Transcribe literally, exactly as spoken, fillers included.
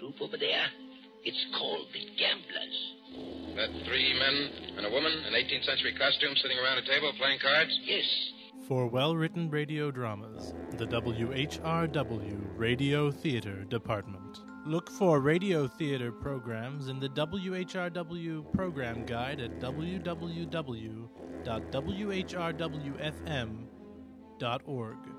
group over there? It's called the Gamblers. That three men and a woman in eighteenth century costume sitting around a table playing cards? Yes. For well-written radio dramas, the W H R W Radio Theater Department. Look for radio theater programs in the W H R W program guide at w w w dot w h r w f m dot org.